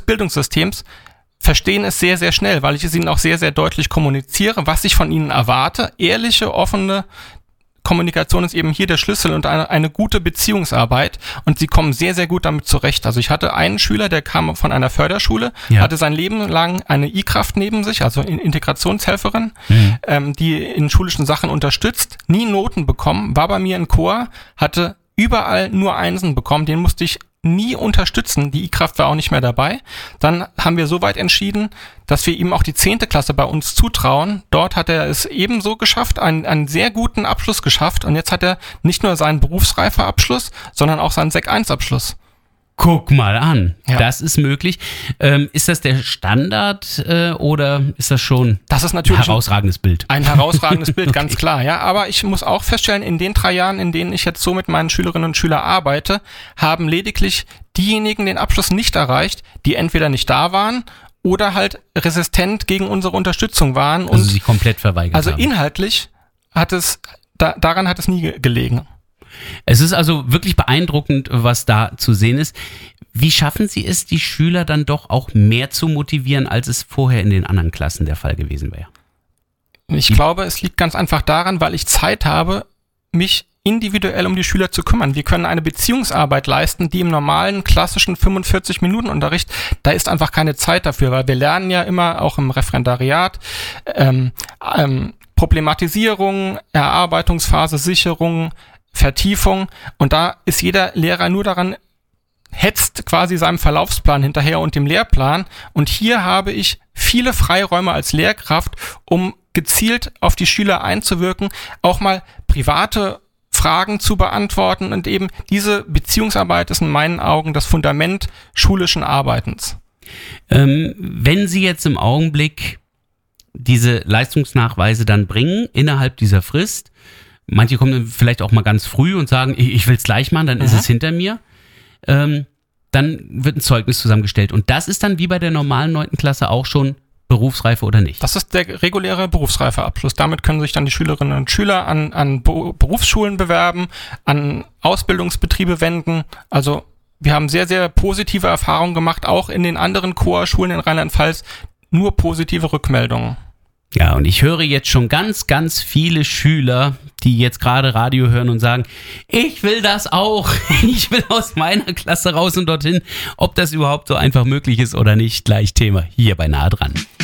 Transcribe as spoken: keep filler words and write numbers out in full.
Bildungssystems verstehen es sehr, sehr schnell, weil ich es ihnen auch sehr, sehr deutlich kommuniziere, was ich von ihnen erwarte. Ehrliche, offene Kommunikation ist eben hier der Schlüssel und eine, eine gute Beziehungsarbeit, und sie kommen sehr, sehr gut damit zurecht. Also ich hatte einen Schüler, der kam von einer Förderschule, ja. hatte sein Leben lang eine I-Kraft neben sich, also Integrationshelferin, mhm. ähm, die in schulischen Sachen unterstützt, nie Noten bekommen, war bei mir im Chor, hatte überall nur Einsen bekommen, den musste ich nie unterstützen, die I-Kraft war auch nicht mehr dabei. Dann haben wir soweit entschieden, dass wir ihm auch die zehnte Klasse bei uns zutrauen. Dort hat er es ebenso geschafft, einen, einen sehr guten Abschluss geschafft, und jetzt hat er nicht nur seinen Berufsreifeabschluss, sondern auch seinen Sek eins Abschluss. Guck mal an, ja. Das ist möglich. Ähm, ist das der Standard äh, oder ist das schon das ist natürlich ein herausragendes Bild? Ein herausragendes Bild, okay. Ganz klar. Ja, aber ich muss auch feststellen, in den drei Jahren, in denen ich jetzt so mit meinen Schülerinnen und Schülern arbeite, haben lediglich diejenigen den Abschluss nicht erreicht, die entweder nicht da waren oder halt resistent gegen unsere Unterstützung waren. Also und sie komplett verweigert Also haben. inhaltlich hat es, da, daran hat es nie ge- gelegen. Es ist also wirklich beeindruckend, was da zu sehen ist. Wie schaffen Sie es, die Schüler dann doch auch mehr zu motivieren, als es vorher in den anderen Klassen der Fall gewesen wäre? Ich glaube, es liegt ganz einfach daran, weil ich Zeit habe, mich individuell um die Schüler zu kümmern. Wir können eine Beziehungsarbeit leisten, die im normalen, klassischen fünfundvierzig Minuten Unterricht, da ist einfach keine Zeit dafür, weil wir lernen ja immer, auch im Referendariat, ähm, ähm, Problematisierung, Erarbeitungsphase, Sicherung, Vertiefung, und da ist jeder Lehrer nur daran, hetzt quasi seinem Verlaufsplan hinterher und dem Lehrplan, und hier habe ich viele Freiräume als Lehrkraft, um gezielt auf die Schüler einzuwirken, auch mal private Fragen zu beantworten, und eben diese Beziehungsarbeit ist in meinen Augen das Fundament schulischen Arbeitens. Ähm, wenn Sie jetzt im Augenblick diese Leistungsnachweise dann bringen, innerhalb dieser Frist, manche kommen dann vielleicht auch mal ganz früh und sagen, ich, ich will es gleich machen, dann mhm. ist es hinter mir. Ähm, dann wird ein Zeugnis zusammengestellt. Und das ist dann wie bei der normalen neunten Klasse auch schon Berufsreife oder nicht? Das ist der reguläre Berufsreifeabschluss. Damit können sich dann die Schülerinnen und Schüler an, an Berufsschulen bewerben, an Ausbildungsbetriebe wenden. Also wir haben sehr, sehr positive Erfahrungen gemacht, auch in den anderen C O A-Schulen in Rheinland-Pfalz. Nur positive Rückmeldungen. Ja, und ich höre jetzt schon ganz, ganz viele Schüler, die jetzt gerade Radio hören und sagen, ich will das auch, ich will aus meiner Klasse raus und dorthin. Ob das überhaupt so einfach möglich ist oder nicht, gleich Thema hier bei Nah dran.